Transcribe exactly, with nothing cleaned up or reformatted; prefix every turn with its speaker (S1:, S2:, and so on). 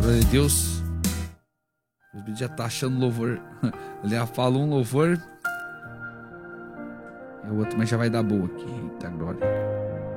S1: Glória a Deus. O vídeo já tá achando louvor. Ele já fala um louvor. É o outro, mas já vai dar boa aqui. Eita glória.